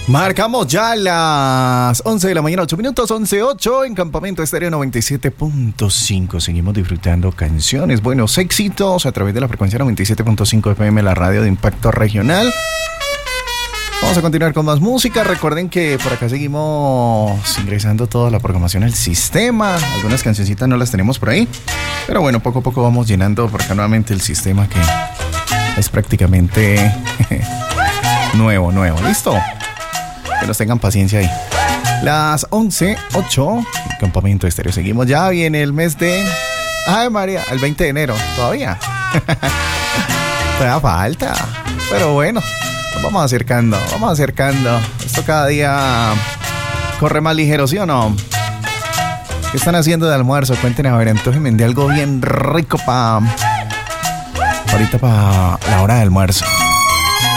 Marcamos ya las 11 de la mañana, 8 minutos, 11:08 en Campamento Estéreo 97.5. Seguimos disfrutando canciones, buenos éxitos a través de la frecuencia 97.5 FM, la radio de impacto regional. Vamos a continuar con más música. Recuerden que por acá seguimos ingresando toda la programación al sistema. Algunas cancioncitas no las tenemos por ahí, pero bueno, poco a poco vamos llenando por acá nuevamente el sistema, que es prácticamente nuevo. ¿Listo? Que nos tengan paciencia ahí. Las 11:08 Campamento Estéreo. Seguimos ya, viene el mes de... Ay, María, el 20 de enero. ¿Todavía? Todavía falta. Pero bueno, nos vamos acercando. Esto cada día corre más ligero, ¿sí o no? ¿Qué están haciendo de almuerzo? Cuéntenme, a ver, antójenme de algo bien rico ahorita para la hora de almuerzo.